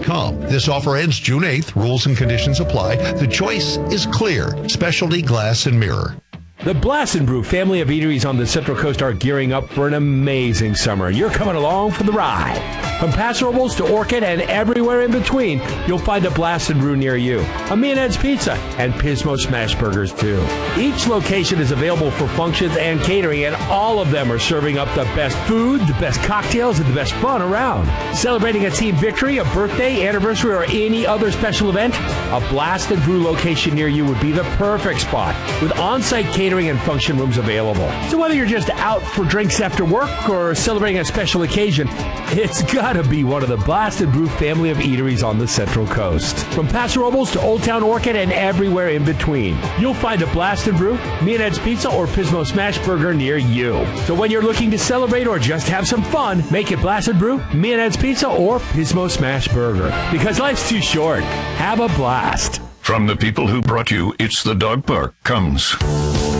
BlastenBrew.com. This offer ends June 8th. Rules and conditions apply. The choice is clear. Specialty glass and mirror. The Blast and Brew family of eateries on the Central Coast are gearing up for an amazing summer. You're coming along for the ride. From Paso Robles to Orchid and everywhere in between, you'll find a Blast and Brew near you. A Me and Ed's Pizza and Pismo Smash Burgers, too. Each location is available for functions and catering, and all of them are serving up the best food, the best cocktails, and the best fun around. Celebrating a team victory, a birthday, anniversary, or any other special event, a Blast and Brew location near you would be the perfect spot, with on-site catering and function rooms available. So whether you're just out for drinks after work or celebrating a special occasion, it's gotta be one of the Blast and Brew family of eateries on the Central Coast. From Paso Robles to Old Town Orchid and everywhere in between, you'll find a Blast and Brew, Me and Ed's Pizza, or Pismo Smash Burger near you. So when you're looking to celebrate or just have some fun, make it Blast and Brew, Me and Ed's Pizza, or Pismo Smash Burger. Because life's too short. Have a blast. From the people who brought you It's the Dog Park comes